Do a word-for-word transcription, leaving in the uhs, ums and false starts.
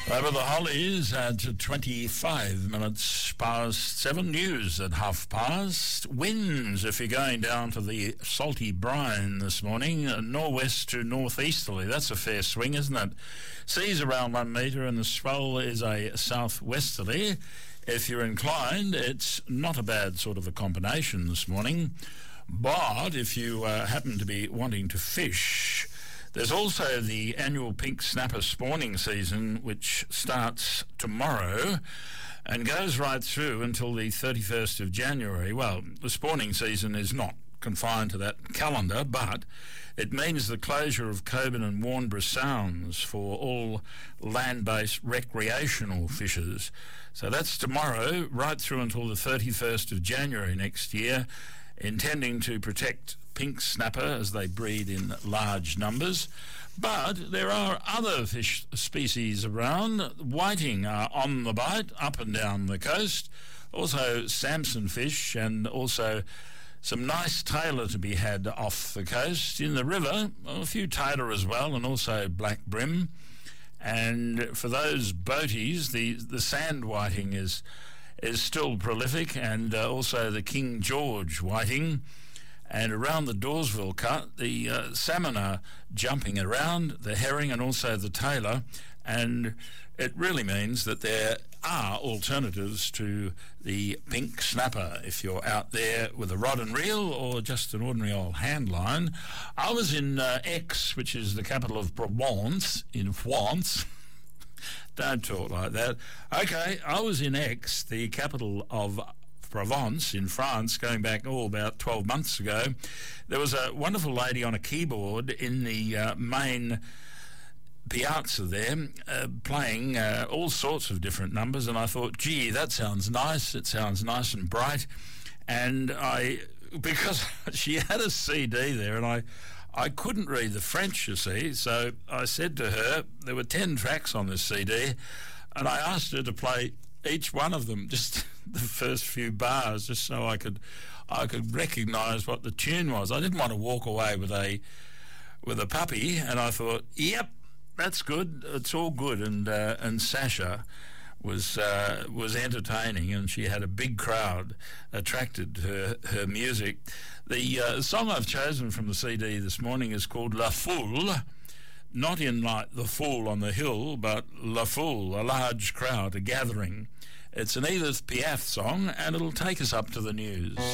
Over the Hollies at twenty-five minutes past seven. News at half past. Winds, if you're going down to the salty brine this morning, northwest to northeasterly. That's a fair swing, isn't it? Seas around one metre and the swell is a southwesterly. If you're inclined, it's not a bad sort of a combination this morning. But if you uh, happen to be wanting to fish, there's also the annual pink snapper spawning season, which starts tomorrow and goes right through until the thirty-first of January. Well, the spawning season is not confined to that calendar, but it means the closure of Coburn and Warnbro Sounds for all land-based recreational fishers. So that's tomorrow, right through until the thirty-first of January next year, intending to protect pink snapper as they breed in large numbers. But there are other fish species around. Whiting are on the bite up and down the coast. Also Samson fish, and also some nice tailor to be had off the coast. In the river, a few tailor as well, and also black brim. And for those boaties, the, the sand whiting is is still prolific, and uh, also the King George whiting. And around the Dawesville cut, the uh, salmon are jumping around, the herring and also the tailor, and it really means that there are alternatives to the pink snapper if you're out there with a rod and reel or just an ordinary old hand line. I was in uh, Aix, which is the capital of Provence, in France. Don't talk like that. Okay, I was in Aix, the capital of Provence in France, going back oh, about twelve months ago. There was a wonderful lady on a keyboard in the uh, main piazza there, uh, playing uh, all sorts of different numbers, and I thought, gee, that sounds nice. It sounds nice and bright. And I, because she had a C D there, and I I couldn't read the French, you see, so I said to her, there were ten tracks on this C D, and I asked her to play each one of them, just the first few bars, just so I could I could recognise what the tune was. I didn't want to walk away with a with a puppy, and I thought, yep, that's good, it's all good. And uh, and Sasha was uh, was entertaining, and she had a big crowd attracted to her, her music. The uh, song I've chosen from the C D this morning is called La Foule, not in like the fool on the hill, but La Foule, a large crowd, a gathering. It's an Edith Piaf song, and it'll take us up to the news.